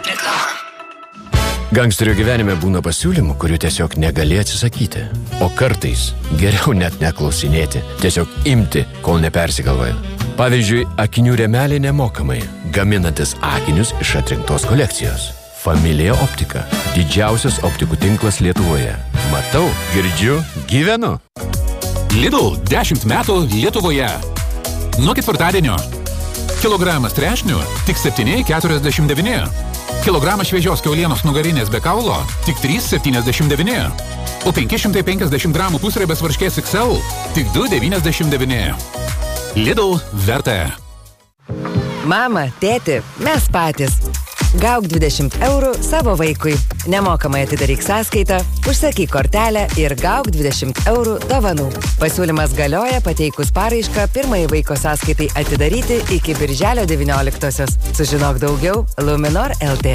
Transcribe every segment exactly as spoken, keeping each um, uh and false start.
Gangsterio gyvenime būna pasiūlymų, kurių tiesiog negali atsisakyti. O kartais geriau net neklausinėti, tiesiog imti, kol nepersigalvoja. Pavyzdžiui, akinių rėmelį nemokamai, gaminantis akinius iš atrinktos kolekcijos. Familija Optika. Didžiausias optikų tinklas Lietuvoje. Matau, girdžiu, gyvenu. Lidl dešimt metų Lietuvoje. Nuo ketvirtadienio. Kilogramas trešnių tik septyni keturiasdešimt devyni. Kilogramas šviežios kiaulienos nugarinės be kaulo tik trys septyniasdešimt devyni. O penki šimtai penkiasdešimt gramų pusriebės varškės X L tik du devyniasdešimt devyni. Lidl verta. Mama, tėti, mes patys. Gauk dvidešimt eurų savo vaikui. Nemokamai atidaryk sąskaitą, užsakyk kortelę ir gauk dvidešimt eurų dovanų. Pasiūlymas galioja pateikus paraišką pirmai vaiko sąskaitai atidaryti iki birželio devynioliktosios. Sužinok daugiau Luminor L T.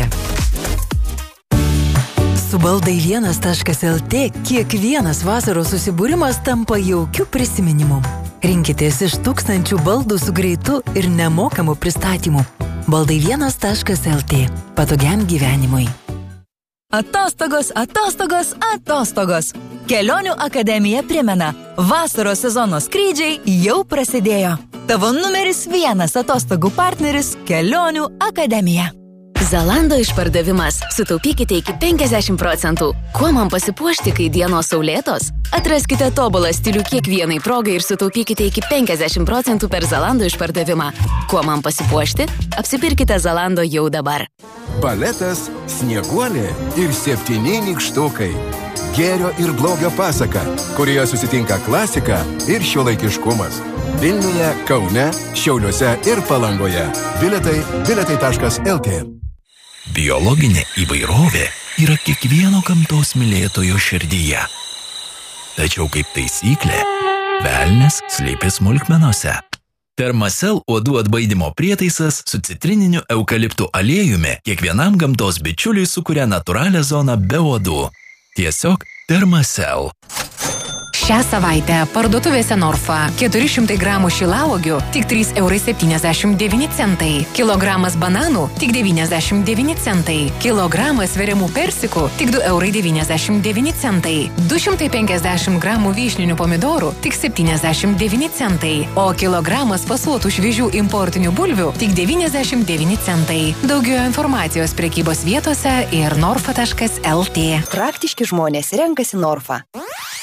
Su baldai vienas taškas L T kiekvienas vasaros susibūrimas tampa jaukiu prisiminimu. Rinkitės iš tūkstančių baldų su greitu ir nemokamu pristatymu. baldai vienas taškas L T. Patogiam gyvenimui. Atostogos, atostogos, atostogos. Kelionių akademija primena, vasaros sezono skrydžiai jau prasidėjo. Tavo numeris vienas atostogų partneris Kelionių akademija. Zalando išpardavimas. Sutaupykite iki penkiasdešimt procentų. Kuo man pasipuošti, kai dienos saulėtos? Atraskite tobulą stilių kiekvienai progai ir sutaupykite iki penkiasdešimt procentų per Zalando išpardavimą. Kuo man pasipuošti? Apsipirkite Zalando jau dabar. Baletas, Snieguolė ir septyni nykštukai. Gėrio ir blogio pasaka, kurioje susitinka klasika ir šiuolaikiškumas. Vilniuje, Kaune, Šiauliuose ir Palangoje. Biletai biletai taškas L T. Biologinė įvairovė yra kiekvieno gamtos mylėtojo širdyje. Tačiau kaip taisyklė, velnias slypi smulkmenose. Termacell uodų atbaidymo prietaisas su citrininiu eukaliptų aliejumi kiekvienam gamtos bičiuliui sukuria natūralią zoną be uodų. Tiesiog Termacell. Šią savaitę parduotuvėse Norfa keturi šimtai gramų šilauogių tik trys eurai septyniasdešimt devyni centai. Kilogramas bananų tik devyniasdešimt devyni centai. Kilogramas sveriamų persikų tik du eurai devyniasdešimt devyni centai. du šimtai penkiasdešimt gramų vyšninių pomidorų tik septyniasdešimt devyni centai. O kilogramas fasuotų šviežių importinių bulvių tik devyniasdešimt devyni centai. Daugiau informacijos prekybos vietose ir norfa taškas L T. Praktiški žmonės renkasi Norfa.